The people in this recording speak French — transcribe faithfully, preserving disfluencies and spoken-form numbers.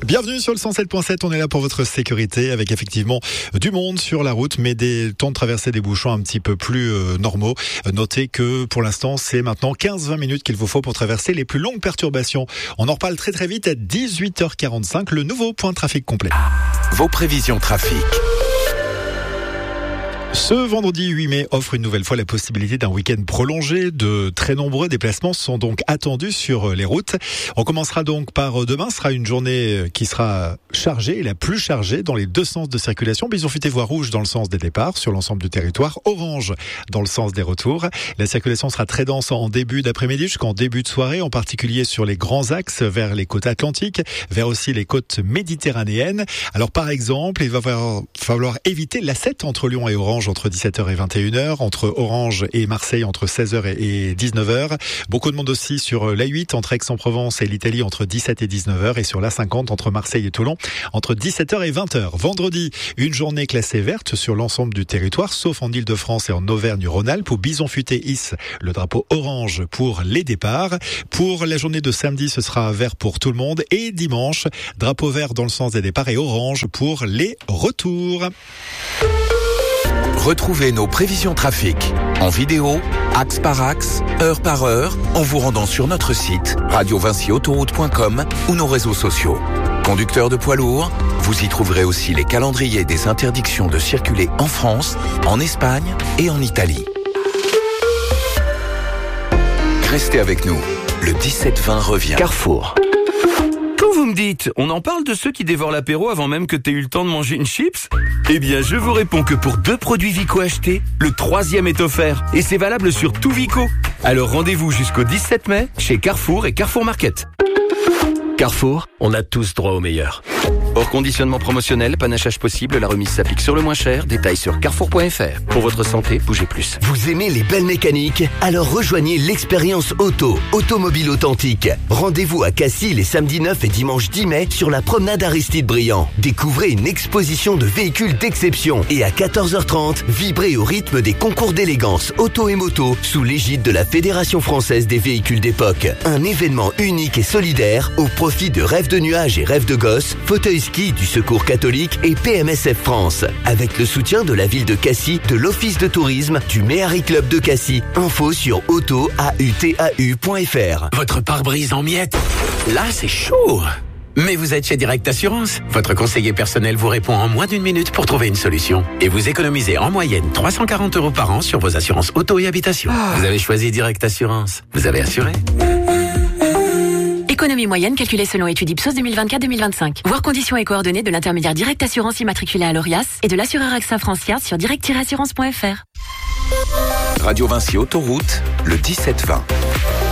Bienvenue sur le cent sept point sept, on est là pour votre sécurité avec effectivement du monde sur la route mais des temps de traverser des bouchons un petit peu plus euh, normaux. Notez que pour l'instant c'est maintenant quinze à vingt minutes qu'il vous faut pour traverser les plus longues perturbations. On en reparle très très vite à dix-huit heures quarante-cinq, le nouveau point de trafic complet. Vos prévisions trafic. Ce vendredi huit mai offre une nouvelle fois la possibilité d'un week-end prolongé. De très nombreux déplacements sont donc attendus sur les routes. On commencera donc par demain. Ce sera une journée qui sera chargée, la plus chargée dans les deux sens de circulation. Bison futé voie rouge dans le sens des départs sur l'ensemble du territoire. Orange dans le sens des retours. La circulation sera très dense en début d'après-midi jusqu'en début de soirée, en particulier sur les grands axes vers les côtes atlantiques, vers aussi les côtes méditerranéennes. Alors par exemple, il va falloir éviter l'A sept entre Lyon et Orange entre dix-sept heures et vingt et une heures, entre Orange et Marseille entre seize heures et dix-neuf heures. Beaucoup de monde aussi sur l'A huit entre Aix-en-Provence et l'Italie entre dix-sept et dix-neuf heures et sur l'A cinquante entre Marseille et Toulon entre dix-sept heures et vingt heures. Vendredi, une journée classée verte sur l'ensemble du territoire, sauf en Île-de-France et en Auvergne-Rhône-Alpes où Bison futé hisse le drapeau orange pour les départs. Pour la journée de samedi, ce sera vert pour tout le monde et dimanche, drapeau vert dans le sens des départs et orange pour les retours. Retrouvez nos prévisions trafic en vidéo, axe par axe, heure par heure, en vous rendant sur notre site radio vinci autoroute point com ou nos réseaux sociaux. Conducteurs de poids lourds, vous y trouverez aussi les calendriers des interdictions de circuler en France, en Espagne et en Italie. Restez avec nous, le dix-sept vingt revient. Carrefour. Vous me dites, on en parle de ceux qui dévorent l'apéro avant même que t'aies eu le temps de manger une chips? Eh bien, je vous réponds que pour deux produits Vico achetés, le troisième est offert. Et c'est valable sur tout Vico. Alors rendez-vous jusqu'au dix-sept mai chez Carrefour et Carrefour Market. Carrefour, on a tous droit au meilleur. Hors conditionnement promotionnel, panachage possible, la remise s'applique sur le moins cher. Détails sur carrefour point f r. Pour votre santé, bougez plus. Vous aimez les belles mécaniques? Alors rejoignez l'expérience auto, Automobile Authentique. Rendez-vous à Cassis les samedis neuf et dimanche dix mai sur la promenade Aristide Briand. Découvrez une exposition de véhicules d'exception. Et à quatorze heures trente, vibrez au rythme des concours d'élégance auto et moto sous l'égide de la Fédération française des véhicules d'époque. Un événement unique et solidaire au profit de Rêve de nuages et Rêve de gosse, Fauteuil Ski du Secours catholique et P M S F France. Avec le soutien de la ville de Cassis, de l'Office de tourisme, du Méhari Club de Cassis. Info sur auto a u t a u point f r. Votre pare-brise en miettes? Là, c'est chaud. Mais vous êtes chez Direct Assurance. Votre conseiller personnel vous répond en moins d'une minute pour trouver une solution. Et vous économisez en moyenne trois cent quarante euros par an sur vos assurances auto et habitation. Ah. Vous avez choisi Direct Assurance. Vous avez assuré. Économie moyenne calculée selon étude Ipsos deux mille vingt-quatre deux mille vingt-cinq. Voir conditions et coordonnées de l'intermédiaire Direct Assurance immatriculé à l'Orias et de l'assureur AXA Francia sur direct tiret assurance point f r. Radio Vinci Autoroute, le dix-sept vingt.